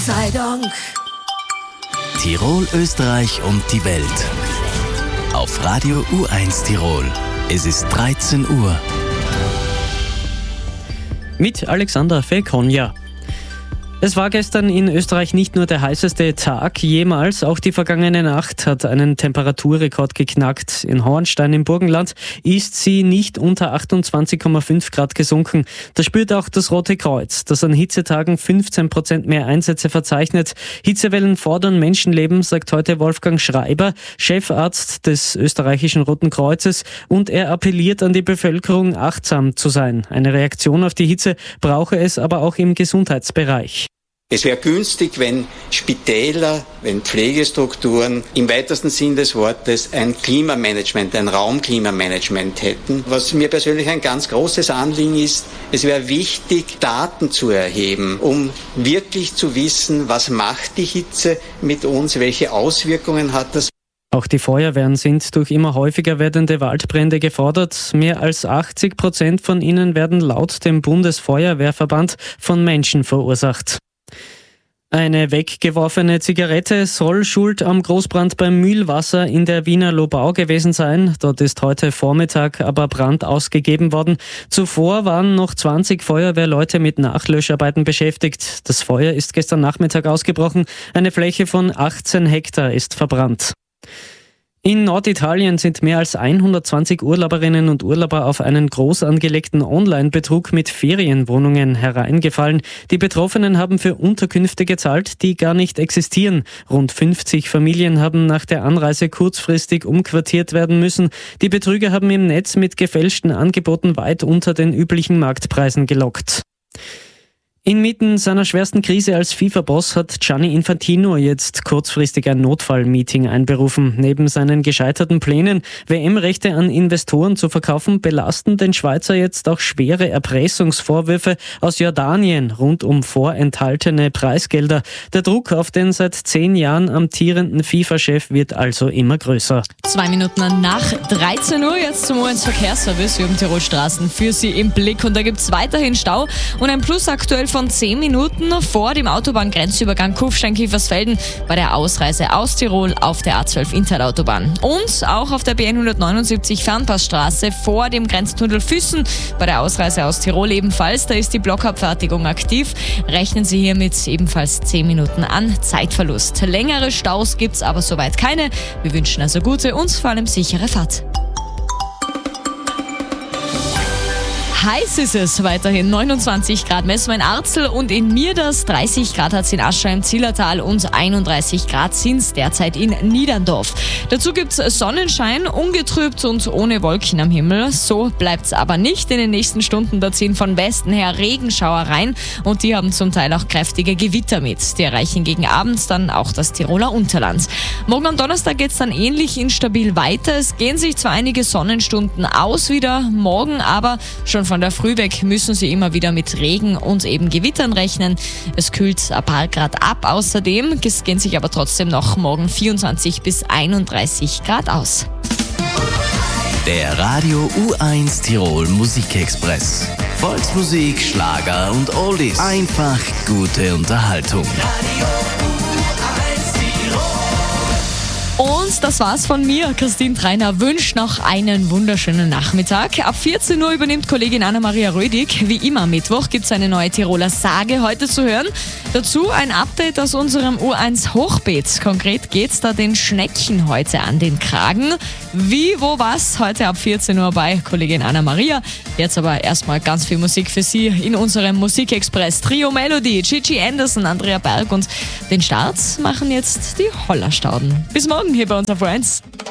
Sei Dank. Tirol, Österreich und die Welt. Auf Radio U1 Tirol. Es ist 13 Uhr. Mit Alexander Felkonja. Es war gestern in Österreich nicht nur der heißeste Tag jemals, auch die vergangene Nacht hat einen Temperaturrekord geknackt. In Hornstein im Burgenland ist sie nicht unter 28,5 Grad gesunken. Das spürt auch das Rote Kreuz, das an Hitzetagen 15% mehr Einsätze verzeichnet. Hitzewellen fordern Menschenleben, sagt heute Wolfgang Schreiber, Chefarzt des österreichischen Roten Kreuzes, und er appelliert an die Bevölkerung, achtsam zu sein. Eine Reaktion auf die Hitze brauche es aber auch im Gesundheitsbereich. Es wäre günstig, wenn Spitäler, wenn Pflegestrukturen im weitesten Sinn des Wortes ein Klimamanagement, ein Raumklimamanagement hätten. Was mir persönlich ein ganz großes Anliegen ist, es wäre wichtig, Daten zu erheben, um wirklich zu wissen, was macht die Hitze mit uns, welche Auswirkungen hat das. Auch die Feuerwehren sind durch immer häufiger werdende Waldbrände gefordert. Mehr als 80% von ihnen werden laut dem Bundesfeuerwehrverband von Menschen verursacht. Eine weggeworfene Zigarette soll schuld am Großbrand beim Mühlwasser in der Wiener Lobau gewesen sein. Dort ist heute Vormittag aber Brand ausgegeben worden. Zuvor waren noch 20 Feuerwehrleute mit Nachlöscharbeiten beschäftigt. Das Feuer ist gestern Nachmittag ausgebrochen. Eine Fläche von 18 Hektar ist verbrannt. In Norditalien sind mehr als 120 Urlauberinnen und Urlauber auf einen groß angelegten Online-Betrug mit Ferienwohnungen hereingefallen. Die Betroffenen haben für Unterkünfte gezahlt, die gar nicht existieren. Rund 50 Familien haben nach der Anreise kurzfristig umquartiert werden müssen. Die Betrüger haben im Netz mit gefälschten Angeboten weit unter den üblichen Marktpreisen gelockt. Inmitten seiner schwersten Krise als FIFA-Boss hat Gianni Infantino jetzt kurzfristig ein Notfallmeeting einberufen. Neben seinen gescheiterten Plänen, WM-Rechte an Investoren zu verkaufen, belasten den Schweizer jetzt auch schwere Erpressungsvorwürfe aus Jordanien rund um vorenthaltene Preisgelder. Der Druck auf den seit 10 Jahren amtierenden FIFA-Chef wird also immer größer. 2 Minuten nach 13 Uhr jetzt zum U1 Verkehrsservice. Wir haben Tirolstraßen für Sie im Blick und da gibt es weiterhin Stau und ein Plus aktuell von 10 Minuten vor dem Autobahngrenzübergang Kufstein-Kiefersfelden bei der Ausreise aus Tirol auf der A12 Interautobahn. Und auch auf der BN 179 Fernpassstraße vor dem Grenztunnel Füssen bei der Ausreise aus Tirol ebenfalls. Da ist die Blockabfertigung aktiv. Rechnen Sie hier mit ebenfalls 10 Minuten an Zeitverlust. Längere Staus gibt es aber soweit keine. Wir wünschen also gute und vor allem sichere Fahrt. Heiß ist es weiterhin, 29 Grad messen wir in Arzel und in Mirders, 30 Grad hat es in Ascha im Zillertal und 31 Grad sind es derzeit in Niederndorf. Dazu gibt es Sonnenschein, ungetrübt und ohne Wolken am Himmel. So bleibt es aber nicht. In den nächsten Stunden da ziehen von Westen her Regenschauer rein und die haben zum Teil auch kräftige Gewitter mit. Die erreichen gegen Abend dann auch das Tiroler Unterland. Morgen am Donnerstag geht es dann ähnlich instabil weiter. Es gehen sich zwar einige Sonnenstunden aus wieder, morgen aber schon von der Früh weg müssen Sie immer wieder mit Regen und eben Gewittern rechnen. Es kühlt ein paar Grad ab. Außerdem gehen sich aber trotzdem noch morgen 24 bis 31 Grad aus. Der Radio U1 Tirol Musikexpress. Volksmusik, Schlager und Oldies. Einfach gute Unterhaltung. Und das war's von mir. Christine Treiner wünscht noch einen wunderschönen Nachmittag. Ab 14 Uhr übernimmt Kollegin Anna-Maria Rödig. Wie immer am Mittwoch gibt's eine neue Tiroler Sage heute zu hören. Dazu ein Update aus unserem U1 Hochbeet. Konkret geht's da den Schnecken heute an den Kragen. Wie, wo, was? Heute ab 14 Uhr bei Kollegin Anna-Maria. Jetzt aber erstmal ganz viel Musik für Sie in unserem Musikexpress. Trio Melody, Gigi Anderson, Andrea Berg und den Start machen jetzt die Hollerstauden. Bis morgen hier bei uns auf U1.